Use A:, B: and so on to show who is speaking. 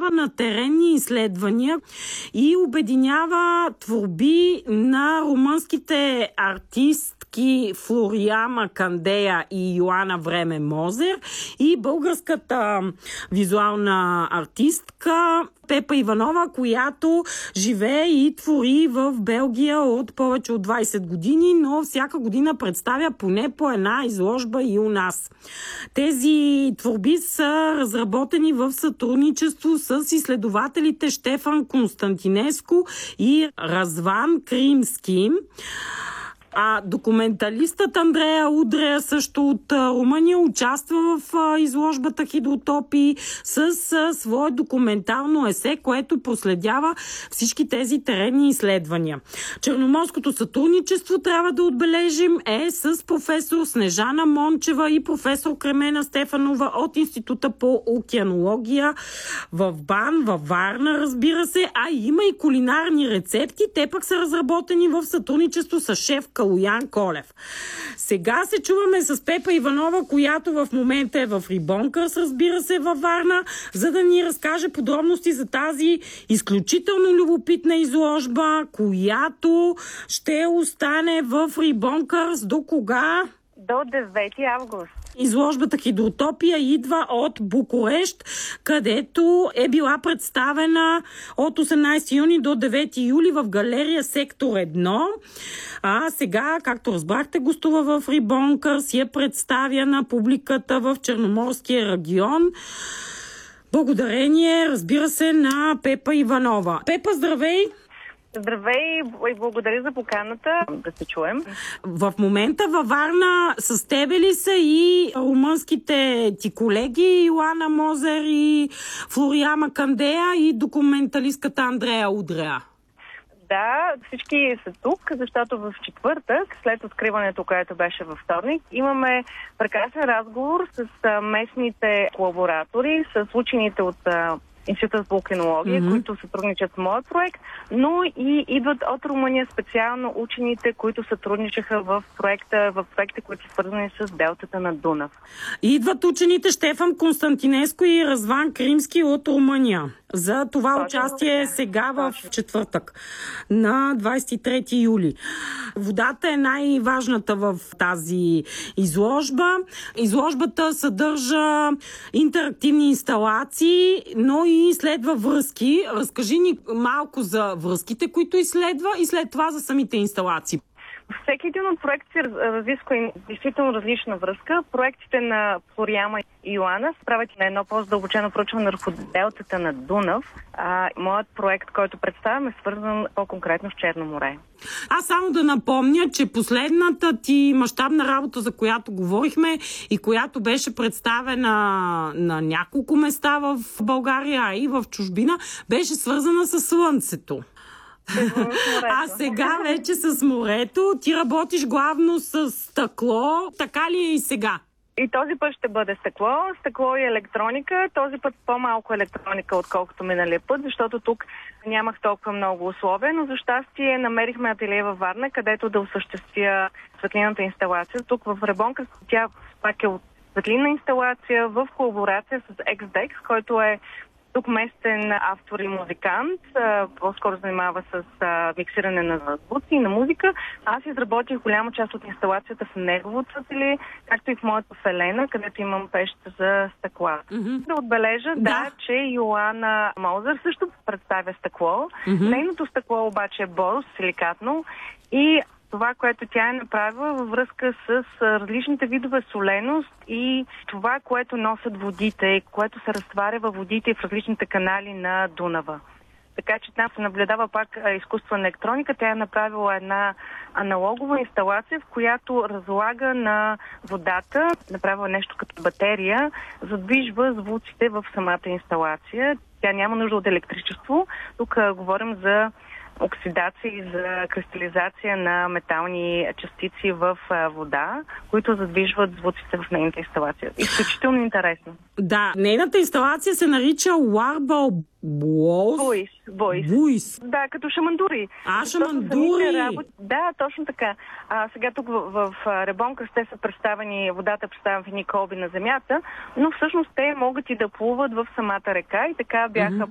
A: основава на теренни изследвания и обединява творби на румънските артистки Флориана Кандея и Йоана Време Мозер и българската визуална артистка Пепа Иванова, която живее и твори в Белгия от повече от 20 години, но всяка година представя поне по една изложба и у нас. Тези творби са разработени в сътрудничество с изследователите Штефан Константинеско и Разван Кримски. А документалистът Андрея Удрея също от Румъния участва в изложбата Хидротопии с свое документално есе, което проследява всички тези теренни изследвания. Черноморското сътрудничество, трябва да отбележим, е с професор Снежана Мончева и професор Кремена Стефанова от Института по океанология в БАН, във Варна, разбира се, а има и кулинарни рецепти. Те пък са разработени в сътрудничество с шеф Калоян Колев. Сега се чуваме с Пепа Иванова, която в момента е в Рибонкърс, разбира се, във Варна, за да ни разкаже подробности за тази изключително любопитна изложба, която ще остане в Рибонкърс до кога?
B: До 9 август.
A: Изложбата Хидротопия идва от Букурещ, където е била представена от 18 юни до 9 юли в галерия Сектор 1. А сега, както разбрахте, гостува в Рибонкърс и е представя на публиката в Черноморския регион. Благодарение, разбира се, на Пепа Иванова. Пепа, здравей!
B: Здравей и благодаря за поканата да се чуем.
A: В момента във Варна с тебе ли са и румънските ти колеги Йоана Мозер и Флориана Кандея и документалистката Андрея Удрея?
B: Да, всички са тук, защото в четвъртък, след откриването, което беше във вторник, имаме прекрасен разговор с местните колаборатори, с учените от Института по океанология, които сътрудничат в моят проект, но и идват от Румъния специално учените, които сътрудничаха в проекти, които са свързани с делтата на Дунав.
A: Идват учените Штефан Константинеско и Разван Кримски от Румъния. За това участие сега в четвъртък, на 23 юли. Водата е най-важната в тази изложба. Изложбата съдържа интерактивни инсталации, но и изследва връзки. Разкажи ни малко за връзките, които изследва, и след това за самите инсталации.
B: Всеки един от проектите разисква действително различна връзка. Проектите на Флориана и Йоана правят на едно по-задълбочено проучване върху делтата на Дунав. Моят проект, който представям, е свързан по-конкретно с Черно море.
A: Аз само да напомня, че последната ти мащабна работа, за която говорихме и която беше представена на няколко места в България, а и в чужбина, беше свързана с Слънцето. А сега вече с морето. Ти работиш главно с стъкло. Така ли е и сега?
B: И този път ще бъде стъкло и електроника. Този път по-малко електроника, отколкото миналия път, защото тук нямах толкова много условия, но за щастие намерихме ателие във Варна, където да осъществя светлинната инсталация. Тук в Рибонкърс тя пак е от светлинна инсталация в колаборация с XDEX, който е тук местен автор и музикант, по-скоро занимава с миксиране на звуци и на музика. Аз изработих голяма част от инсталацията в неговото ателие, както и в моята фелена, където имам пеща за стъкла. Да отбележа, че Йоана Мозер също представя стъкло. Нейното стъкло обаче е боросиликатно и това, което тя е направила във връзка с различните видове соленост и това, което носят водите, което се разтваря във водите и в различните канали на Дунава. Така че там се наблюдава пак изкуствена електроника. Тя е направила една аналогова инсталация, в която разлага на водата, направила нещо като батерия, задвижва звуците в самата инсталация. Тя няма нужда от електричество. Тук говорим за оксидация и за кристализация на метални частици в вода, които задвижват звуците в нейната инсталация. Изключително интересно.
A: Да, нейната инсталация се нарича Warble Voice.
B: Да, като шамандури.
A: Шамандури!
B: Да, точно така. Сега тук в Рибонкърс те са представени, водата представена в едни колби на земята, но всъщност те могат и да плуват в самата река и така бяха